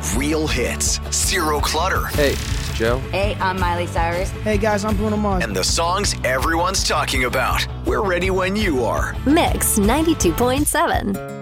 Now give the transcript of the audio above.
Real hits, zero clutter. Hey, it's Joe. Hey, I'm Miley Cyrus. Hey guys, I'm Bruno Mars. And the songs everyone's talking about. We're ready when you are. Mix 92.7.